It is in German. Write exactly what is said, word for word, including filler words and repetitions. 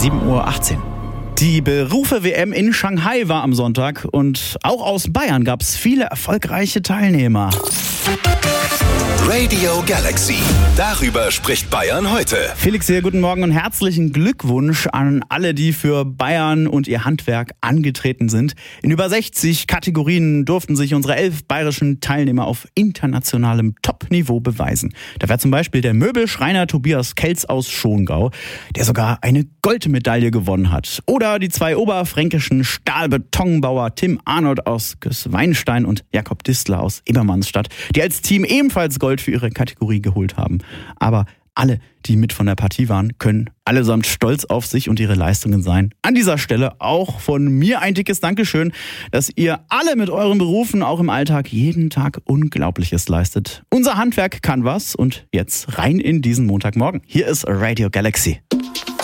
sieben Uhr achtzehn. Die Berufe-W M in Shanghai war am Sonntag und auch aus Bayern gab es viele erfolgreiche Teilnehmer. Radio Galaxy. Darüber spricht Bayern heute. Felix hier, guten Morgen und herzlichen Glückwunsch an alle, die für Bayern und ihr Handwerk angetreten sind. In über sechzig Kategorien durften sich unsere elf bayerischen Teilnehmer auf internationalem Top-Niveau beweisen. Da wäre zum Beispiel der Möbelschreiner Tobias Kelz aus Schongau, der sogar eine Goldmedaille gewonnen hat. Oder die zwei oberfränkischen Stahlbetonbauer Tim Arnold aus Gößweinstein und Jakob Distler aus Ebermannsstadt, die als Team ebenfalls Gold für ihre Kategorie geholt haben. Aber alle, die mit von der Partie waren, können allesamt stolz auf sich und ihre Leistungen sein. An dieser Stelle auch von mir ein dickes Dankeschön, dass ihr alle mit euren Berufen auch im Alltag jeden Tag Unglaubliches leistet. Unser Handwerk kann was und jetzt rein in diesen Montagmorgen. Hier ist Radio Galaxy.